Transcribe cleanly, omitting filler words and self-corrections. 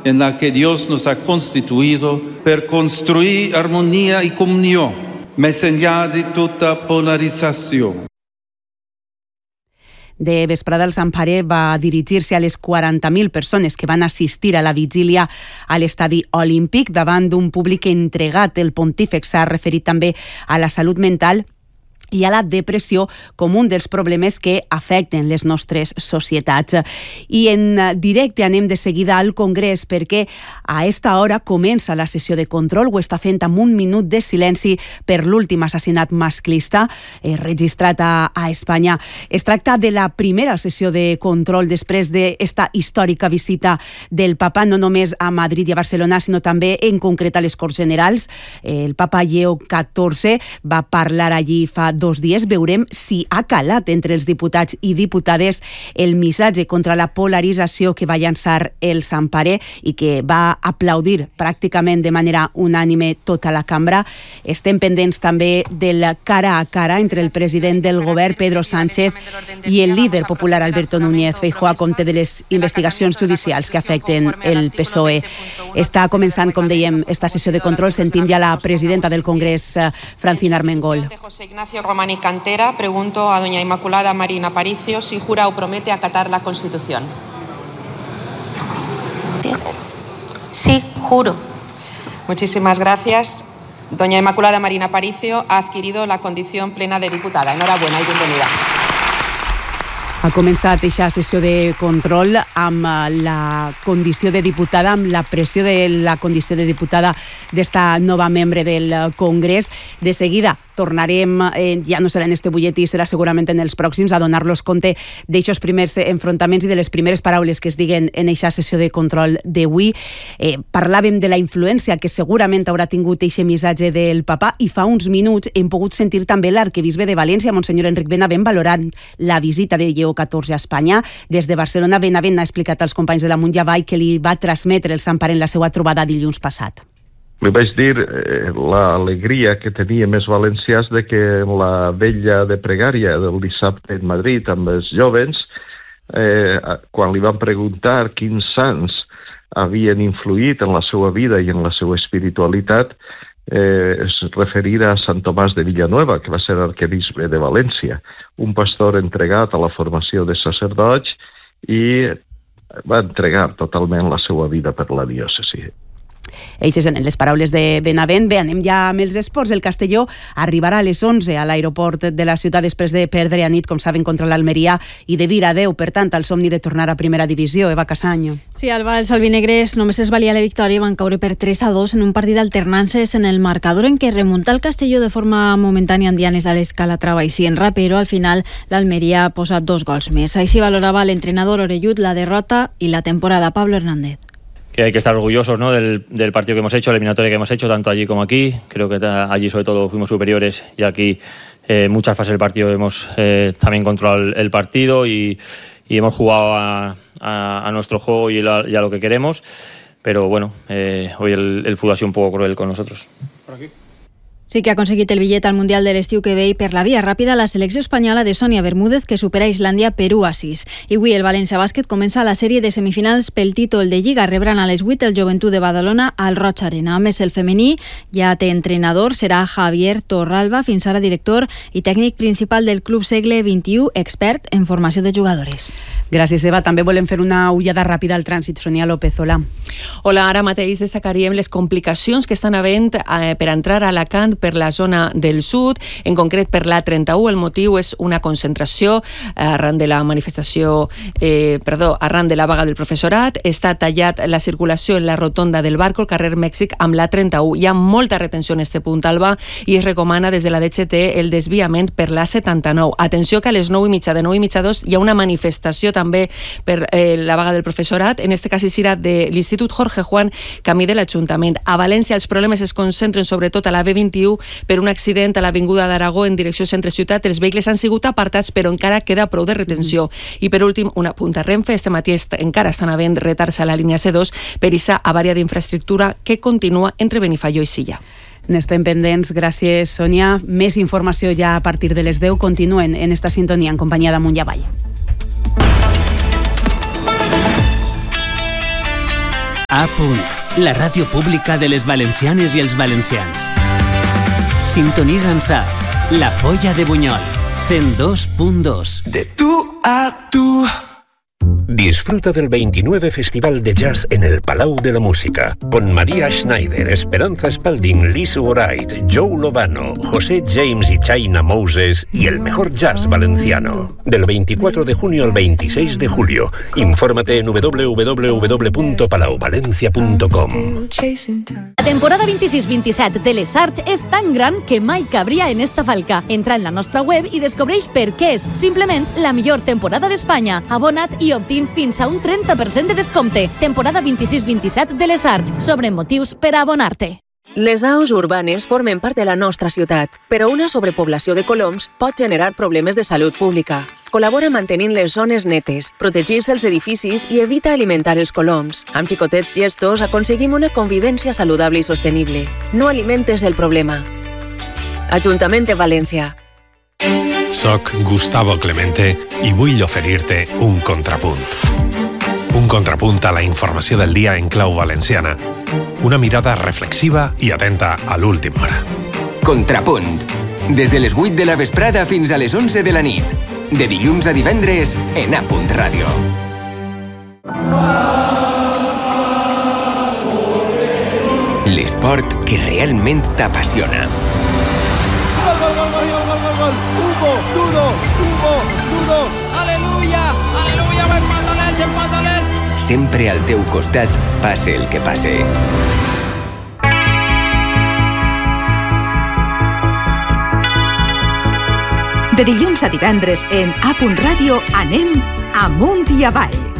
en la que Dios nos ha constituido per construir armonía y comunión, més enllà de tota polarització. De vesprada, el Sant Pare va dirigir-se a les 40.000 persones que van assistir a la vigília a l'estadi olímpic davant d'un públic entregat. El pontífex s'ha referit també a la salut mental i a la depressió com un dels problemes que afecten les nostres societats. I en directe anem de seguida al Congrés perquè a esta hora comença la sessió de control. Ho està fent amb un minut de silenci per l'últim assassinat masclista registrat a Espanya. Es tracta de la primera sessió de control després d'esta històrica visita del papa, no només a Madrid i a Barcelona, sinó també en concret a les Corts Generals. El papa Lleó XIV va parlar allí fa 2 dies. Veurem si ha calat entre els diputats i diputades el missatge contra la polarització que va llançar el Sant Pare i que va aplaudir pràcticament de manera unànime tota la cambra. Estem pendents també del cara a cara entre el president del govern, Pedro Sánchez, i el líder popular, Alberto Núñez Feijóo, a compte de les investigacions judicials que afecten el PSOE. Està començant, com dèiem, esta sessió de control. Sentim ja la presidenta del Congrés, Francina Armengol. Romani Cantera, pregunto a doña Inmaculada Marina Aparicio si jura o promete acatar la Constitución. Sí, juro. Muchísimas gracias. Doña Inmaculada Marina Aparicio ha adquirido la condición plena de diputada. Enhorabuena y bienvenida. Ha començat aquesta sessió de control amb la condició de diputada, amb la pressió de la condició de diputada d'esta nova membre del Congrés. De seguida tornarem, ja no serà en este butlletí, serà segurament en els pròxims, a donar-los compte d'aixòs primers enfrontaments i de les primeres paraules que es diguen en aquesta sessió de control d'avui. Parlàvem de la influència que segurament haurà tingut aquest missatge del papa i fa uns minuts hem pogut sentir també l'arquebisbe de València, Monsenyor Enric Benavent, valorant la visita de Lleó XIV a Espanya. Des de Barcelona, Benavent ha explicat als companys de l'Amunt i Avall que li va transmetre el Sant Pare en la seva trobada dilluns passat. Li vaig dir l'alegria que teníem els valencians de que la vella de pregària del dissabte en Madrid amb els jovens, quan li van preguntar quins sants havien influït en la seva vida i en la seva espiritualitat, es referirà a Sant Tomàs de Villanueva, que va ser arquebisbe de València, un pastor entregat a la formació de sacerdots i va entregar totalment la seva vida per la diòcesi. Eixes eren les paraules de Benavent. Bé, anem ja amb els esports. El Castelló arribarà a les 11 a l'aeroport de la ciutat després de perdre a nit, com saben, contra l'Almeria i de dir adeu, per tant, al somni de tornar a primera divisió. Eva Casaño. Sí, Alba, els albinegres només es valia la victòria i van caure per 3-2 en un partit alternant-se en el marcador en què remunta el Castelló de forma momentània amb dianes a l'Escalatrava i Sienra, però al final l'Almeria posa 2 gols més. Així valorava l'entrenador orellut la derrota i la temporada. Pablo Hernández. Que hay que estar orgullosos, ¿no?, del partido que hemos hecho, la eliminatoria que hemos hecho, tanto allí como aquí. Creo que allí sobre todo fuimos superiores y aquí muchas fases del partido hemos también controlado el partido y hemos jugado a nuestro juego y a lo que queremos. Pero bueno, hoy el fútbol ha sido un poco cruel con nosotros. Por aquí. Sí que ha aconseguit el bitllet al Mundial de l'estiu que ve i per la via ràpida la selecció espanyola de Sònia Bermúdez, que supera Islàndia per 1-6. I avui el València Bàsquet comença la sèrie de semifinals pel títol de Lliga. Rebran a les 8 el Joventut de Badalona al Roig Arena. A més, el femení ja té entrenador, serà Javier Torralba, fins ara director i tècnic principal del Club Segle XXI, expert en formació de jugadores. Gràcies, Eva. També volem fer una ullada ràpida al trànsit. Sonia López, hola. Hola, ara mateix destacaríem les complicacions que estan havent per entrar a Alacant per la zona del sud, en concret per l'A31. El motiu és una concentració arran de la manifestació, arran de la vaga del professorat. Està tallat la circulació en la rotonda del Barco, el carrer Mèxic, amb l'A31. Hi ha molta retenció en este punt, Alba, i es recomana des de la DGT el desviament per l'A79. Atenció que a les 9:30, de 9:30 hi ha una manifestació també per la vaga del professorat. En este cas serà de l'Institut Jorge Juan, camí de l'Ajuntament. A València els problemes es concentren sobretot a la B21 per un accident a l'Avinguda d'Aragó en direcció centre-ciutat. Els vehicles han sigut apartats, però encara queda prou de retenció. I per últim, una punta Renfe. Este matí encara estan havent retards a la línia C2 per issa avària d'infraestructura que continua entre Benifaió i Silla. N'estem pendents. Gràcies, Sònia. Més informació ja a partir de les 10. Continuen en esta sintonia en companyia d'Amunt i Avall. A punt, la ràdio pública de les valencianes i els valencians. Sintonitza'ns a La Folla de Buñol, 102.2. De tú a tú. Disfruta del 29 Festival de Jazz en el Palau de la Música, con María Schneider, Esperanza Spalding, Lisa Wright, Joe Lovano, José James y China Moses y el mejor jazz valenciano. Del 24 de junio al 26 de julio. Infórmate en www.palauvalencia.com. La temporada 26-27 de Les Arts és tan gran que mai cabria en esta falca. Entra en la nostra web i descobreix per què és simplement la millor temporada d'Espanya. Abona't i obtint fins a un 30% de descompte. Temporada 26-27 de Les Arts. Sobre motius per a abonar-te. Les aus urbanes formen part de la nostra ciutat, però una sobrepoblació de coloms pot generar problemes de salut pública. Col·labora mantenint les zones netes, protegir-se els edificis i evita alimentar els coloms. Amb xicotets gestos aconseguim una convivència saludable i sostenible. No alimentes el problema. Ajuntament de València. Soc Gustavo Clemente i vull oferir-te un contrapunt. Un contrapunt a la informació del dia en clau valenciana. Una mirada reflexiva i atenta a l'última hora. Contrapunt. Des de les 8 de la vesprada fins a les 11 de la nit. De dilluns a divendres en A Punt Ràdio. L'esport que realment t'apassiona. Hugo, Duro, aleluya, empata l'Elx. Sempre al teu costat, passe el que passe. De dilluns a divendres en A Punt Ràdio anem amunt i avall.